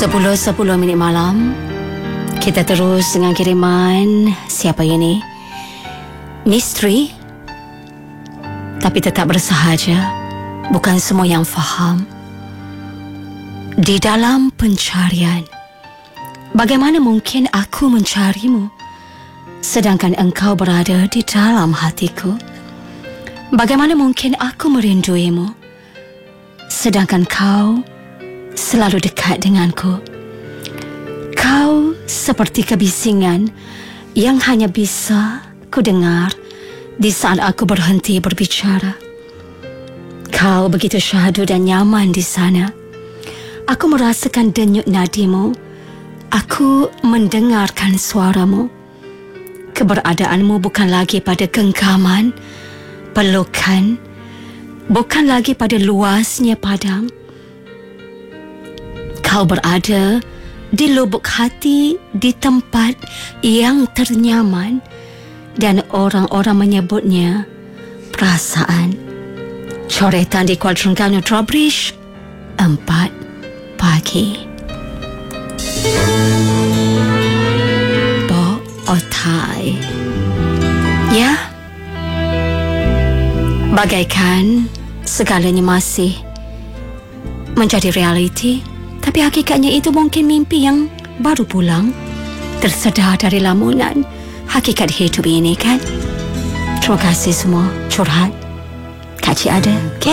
10:10 malam. Kita terus dengan kiriman. Siapa ini? Misteri, tapi tetap bersahaja. Bukan semua yang faham. Di dalam pencarian, bagaimana mungkin aku mencarimu sedangkan engkau berada di dalam hatiku? Bagaimana mungkin aku merinduimu sedangkan kau selalu dekat denganku? Kau seperti kebisingan yang hanya bisa ku dengar di saat aku berhenti berbicara. Kau begitu syahdu dan nyaman di sana. Aku merasakan denyut nadimu. Aku mendengarkan suaramu. Keberadaanmu bukan lagi pada genggaman, pelukan, bukan lagi pada luasnya padang. Kau berada di lubuk hati, di tempat yang ternyaman, dan orang-orang menyebutnya perasaan. Coretan di Quadrangle Drawbridge, 4 pagi. Bo Otai. Ya, bagaikan segalanya masih menjadi realiti, tapi hakikatnya itu mungkin mimpi yang baru pulang, tersedar dari lamunan hakikat hidup ini, kan? Terima kasih semua curhat. Kak Cik ada, okay?